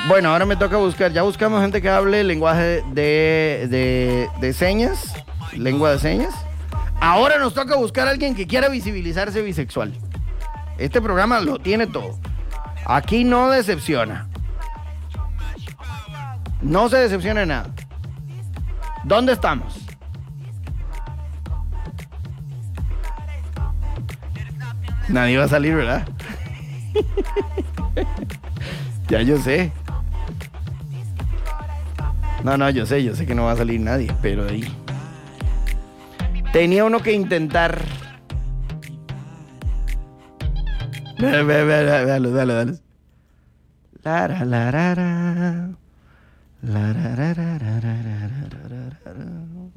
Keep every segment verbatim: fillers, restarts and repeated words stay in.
Bueno, ahora me toca buscar. Ya buscamos gente que hable lenguaje de, de, de señas. Lengua de señas. Ahora nos toca buscar a alguien que quiera visibilizarse bisexual. Este programa lo tiene todo. Aquí no decepciona. No se decepciona en nada. ¿Dónde estamos? Nadie va a salir, ¿verdad? Ya yo sé. No, no, yo sé, yo sé que no va a salir nadie, pero ahí. Tenía uno que intentar. Ve, ve, ve, dale, dale, dale. La, la, la, la, la. La, la, la, la, la, la, la, la.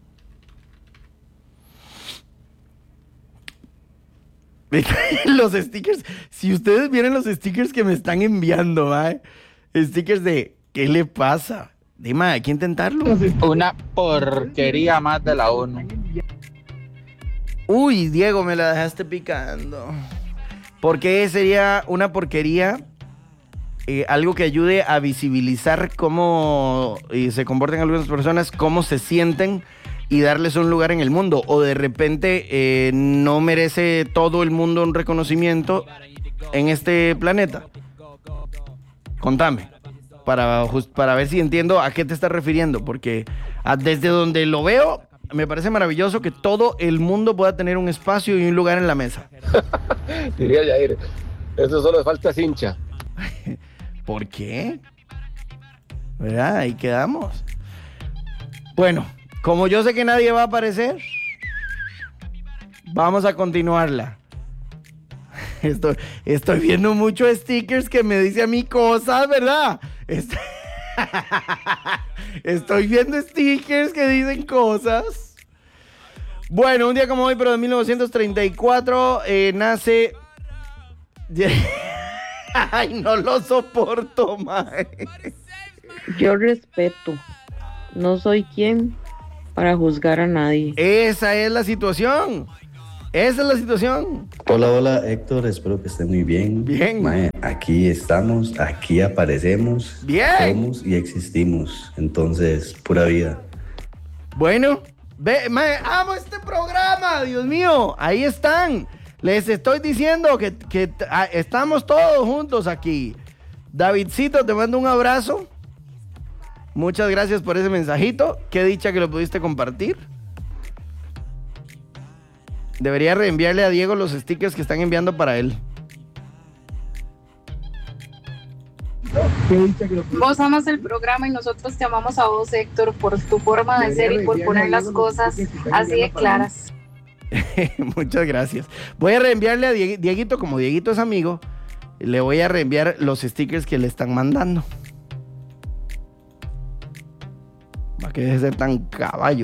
Los stickers, si ustedes vieran los stickers que me están enviando, ¿eh? Stickers de ¿qué le pasa? Dime, hay que intentarlo. Una porquería más de la ONU. Uy, Diego, me la dejaste picando. ¿Por qué sería una porquería? Eh, algo que ayude a visibilizar cómo eh, se comportan algunas personas, cómo se sienten y darles un lugar en el mundo. O de repente eh, no merece todo el mundo un reconocimiento en este planeta. Contame, para, just, para ver si entiendo a qué te estás refiriendo, porque a, desde donde lo veo, me parece maravilloso que todo el mundo pueda tener un espacio y un lugar en la mesa. Diría Yair, eso solo le falta cincha. ¿Por qué? ¿Verdad? Ahí quedamos. Bueno, como yo sé que nadie va a aparecer, vamos a continuarla. Estoy, estoy viendo muchos stickers que me dicen a mí cosas, ¿verdad? Estoy, estoy viendo stickers que dicen cosas. Bueno, un día como hoy, pero de mil novecientos treinta y cuatro, eh, nace... Ay, no lo soporto, mae. Yo respeto. No soy quien para juzgar a nadie. Esa es la situación. Esa es la situación. Hola, hola, Héctor. Espero que esté muy bien. Bien. Mae, aquí estamos, aquí aparecemos. Bien. Somos y existimos. Entonces, pura vida. Bueno, ve, mae, amo este programa, Dios mío. Ahí están. Les estoy diciendo que, que a, estamos todos juntos aquí. Davidcito, te mando un abrazo. Muchas gracias por ese mensajito. Qué dicha que lo pudiste compartir. Debería reenviarle a Diego los stickers que están enviando para él. Vos amas el programa y nosotros te amamos a vos, Héctor, por tu forma de ser y por poner las cosas así de claras. Muchas gracias. Voy a reenviarle a Dieg- Dieguito, como Dieguito es amigo, le voy a reenviar los stickers que le están mandando. Va que deje de ser tan caballo.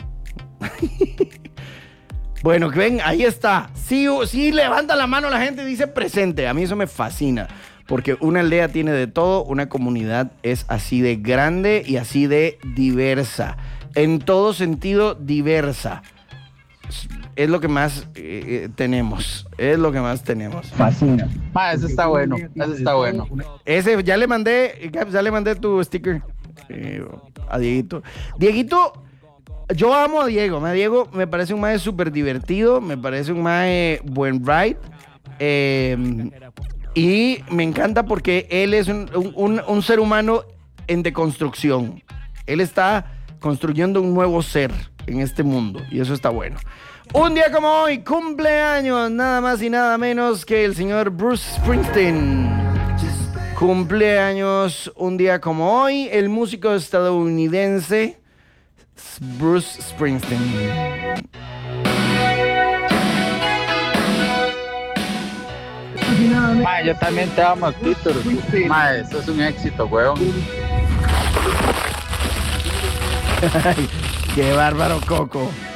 Bueno, que ven, ahí está. Sí, sí, levanta la mano la gente y dice presente. A mí eso me fascina, porque una aldea tiene de todo, una comunidad es así de grande y así de diversa. En todo sentido, diversa. Es lo que más eh, tenemos. Es lo que más tenemos. Fascina. Ma, eso está bueno. Eso está bueno. Ese, ya le mandé, ya le mandé tu sticker eh, a Dieguito. Dieguito, yo amo a Diego. A Diego me parece un mae súper divertido. Me parece un mae buen ride. Eh, y me encanta porque él es un, un, un ser humano en deconstrucción. Él está construyendo un nuevo ser en este mundo. Y eso está bueno. Un día como hoy, cumpleaños, nada más y nada menos que el señor Bruce Springsteen. Cumpleaños un día como hoy, el músico estadounidense Bruce Springsteen. Ma, yo también te amo, Twitter. Ma, eso es un éxito, weón. Ay, qué bárbaro, Coco.